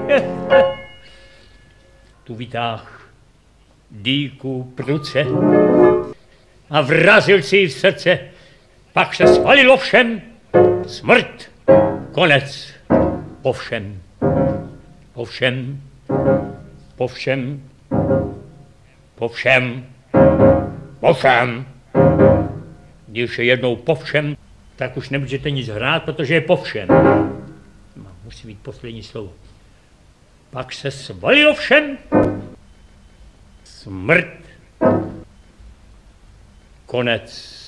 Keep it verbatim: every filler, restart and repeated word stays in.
Tu vytáh dýku pruce a vrazil si ji v srdce. Pak se svalilo všem, smrt, konec, po všem, po všem, po všem, po všem, po všem. Když je jednou po všem, tak už nemůžete nic hrát, protože je po všem. Musí být poslední slovo. Pak se svalilo všem, smrt, konec,